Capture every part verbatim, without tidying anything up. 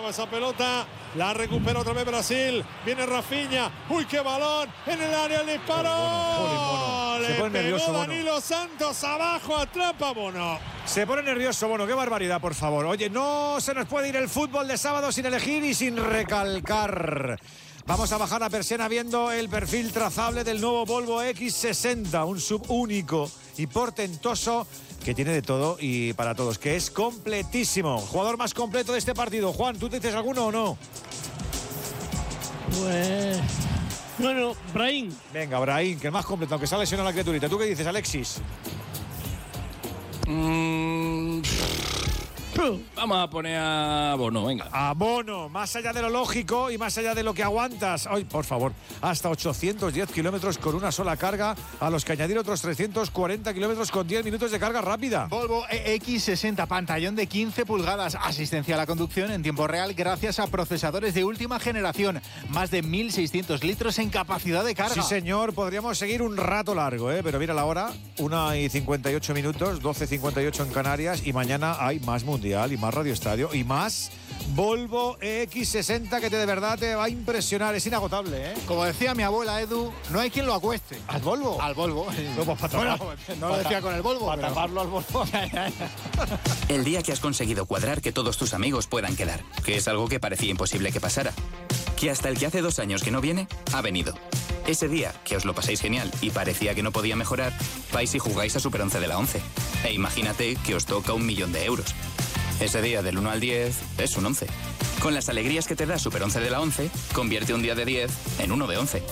Fallaba esa pelota. La recupera otra vez Brasil. Viene Rafinha. ¡Uy, qué balón! En el área el disparo. Bono. Le Se pone nervioso, pegó Bono. Danilo Santos abajo. Atrapa Bono. Se pone nervioso, Bono. Qué barbaridad, por favor. Oye, no se nos puede ir el fútbol de sábado sin elegir y sin recalcar. Vamos a bajar la persiana viendo el perfil trazable del nuevo Volvo equis sesenta. Un sub único y portentoso que tiene de todo y para todos, que es completísimo. Jugador más completo de este partido. Juan, ¿tú te dices alguno o no? Pues... Bueno, Brahim. Venga, Brahim, que es más completo, aunque se ha lesionado la criaturita. ¿Tú qué dices, Alexis? Mm, vamos a poner a Bono, venga. A Bono, más allá de lo lógico y más allá de lo que aguantas. Ay, por favor, hasta ochocientos diez kilómetros con una sola carga, a los que añadir otros trescientos cuarenta kilómetros con diez minutos de carga rápida. Volvo equis sesenta, pantallón de quince pulgadas, asistencia a la conducción en tiempo real gracias a procesadores de última generación, más de mil seiscientos litros en capacidad de carga. Sí, señor, podríamos seguir un rato largo, ¿eh? Pero mira la hora, una y cincuenta y ocho minutos, doce cincuenta y ocho en Canarias, y mañana hay más Mundial y más Radio Estadio y más Volvo equis sesenta que te, de verdad te va a impresionar, es inagotable, ¿eh? Como decía mi abuela Edu, no hay quien lo acueste. ¿Al Volvo? Al Volvo. No, pues para tapar, Bueno, no lo decía con el Volvo, para pero... taparlo al Volvo. El día que has conseguido cuadrar que todos tus amigos puedan quedar, que es algo que parecía imposible que pasara. Que hasta el que hace dos años que no viene, ha venido. Ese día que os lo pasáis genial y parecía que no podía mejorar, vais y jugáis a Super once de la once. E imagínate que os toca un millón de euros. Ese día del uno al diez es un once. Con las alegrías que te da Super once de la once, convierte un día de diez en uno de once.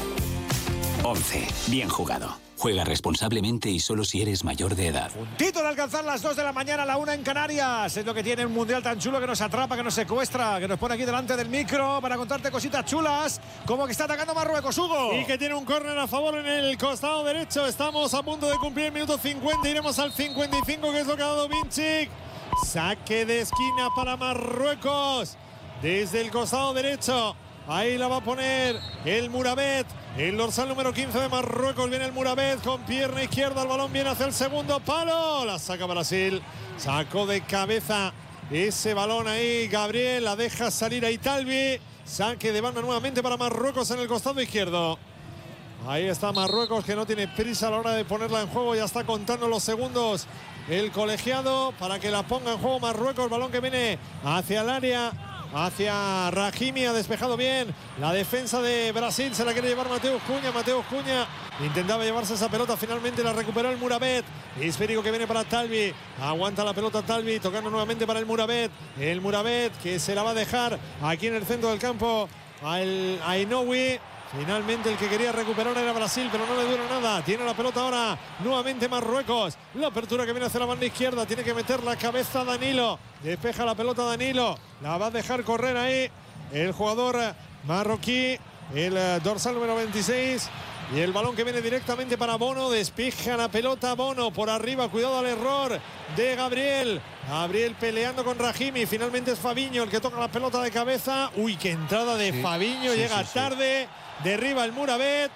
once. Bien jugado. Juega responsablemente y solo si eres mayor de edad. Puntito de alcanzar las dos de la mañana, la una en Canarias. Es lo que tiene un mundial tan chulo que nos atrapa, que nos secuestra, que nos pone aquí delante del micro para contarte cositas chulas, como que está atacando Marruecos, Hugo. Y que tiene un córner a favor en el costado derecho. Estamos a punto de cumplir el minuto cincuenta. Iremos al cincuenta y cinco, que es lo que ha dado Vinicic. Saque de esquina para Marruecos. Desde el costado derecho. Ahí la va a poner el Mourabet. El dorsal número quince de Marruecos. Viene el Mourabet con pierna izquierda. El balón viene hacia el segundo palo. La saca Brasil. Sacó de cabeza ese balón ahí Gabriel. La deja salir a Italvi. Saque de banda nuevamente para Marruecos en el costado izquierdo. Ahí está Marruecos, que no tiene prisa a la hora de ponerla en juego. Ya está contando los segundos el colegiado para que la ponga en juego Marruecos. Balón que viene hacia el área, hacia Rahimi. Ha despejado bien la defensa de Brasil. Se la quiere llevar Mateus Cunha. Mateus Cunha intentaba llevarse esa pelota. Finalmente la recuperó el Mourabet. Esférico que viene para Talvi. Aguanta la pelota Talvi. Tocando nuevamente para el Mourabet. El Mourabet que se la va a dejar aquí en el centro del campo al Ainoui. Finalmente el que quería recuperar era Brasil, pero no le dura nada. Tiene la pelota ahora nuevamente Marruecos. La apertura que viene hacia la banda izquierda. Tiene que meter la cabeza Danilo. Despeja la pelota Danilo. La va a dejar correr ahí el jugador marroquí, el dorsal número veintiséis. Y el balón que viene directamente para Bono. Despeja la pelota Bono por arriba. Cuidado al error de Gabriel. Gabriel peleando con Rahimi. Finalmente es Fabinho el que toca la pelota de cabeza. Uy, qué entrada de sí, Fabinho. Sí, llega sí, tarde. Sí. Derriba el Mourabet.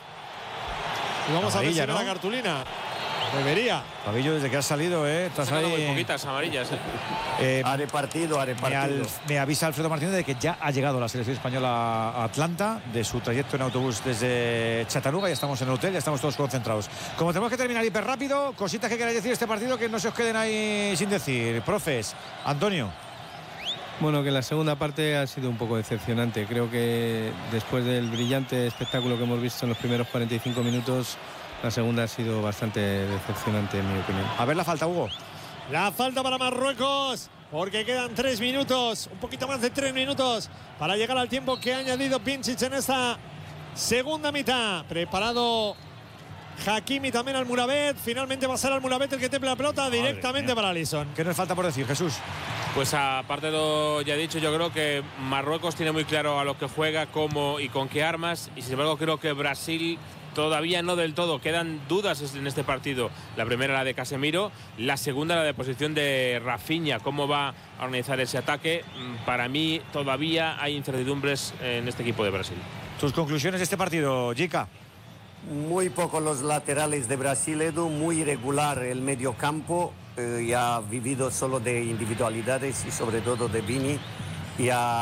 Y vamos amarilla, a ver si ¿no? la cartulina. Debería. Fabinho, desde que has salido, ¿eh? Estás ahí. Muy poquitas amarillas, ¿eh? eh haré partido, haré partido. Me, al, me avisa Alfredo Martínez de que ya ha llegado la selección española a Atlanta, de su trayecto en autobús desde Chattanooga. Ya estamos en el hotel, ya estamos todos concentrados. Como tenemos que terminar hiper rápido, cositas que queráis decir de este partido que no se os queden ahí sin decir. Profes, Antonio. Bueno, que la segunda parte ha sido un poco decepcionante. Creo que después del brillante espectáculo que hemos visto en los primeros cuarenta y cinco minutos, la segunda ha sido bastante decepcionante, en mi opinión. A ver la falta, Hugo. La falta para Marruecos, porque quedan tres minutos, un poquito más de tres minutos, para llegar al tiempo que ha añadido Vinicic en esta segunda mitad. Preparado Hakimi también al Mourabet. Finalmente va a ser al Mourabet el que temple la pelota. Madre directamente mía. Para Alisson. ¿Qué nos falta por decir, Jesús? Pues aparte de lo ya dicho, yo creo que Marruecos tiene muy claro a lo que juega, cómo y con qué armas. Y sin embargo creo que Brasil todavía no del todo. Quedan dudas en este partido. La primera, la de Casemiro. La segunda, la de posición de Rafinha. Cómo va a organizar ese ataque. Para mí todavía hay incertidumbres en este equipo de Brasil. ¿Tus conclusiones de este partido, Jica? Muy pocos los laterales de Brasil, Edu. Muy irregular el medio campo. Eh, ya ha vivido solo de individualidades y sobre todo de Vini. Y ha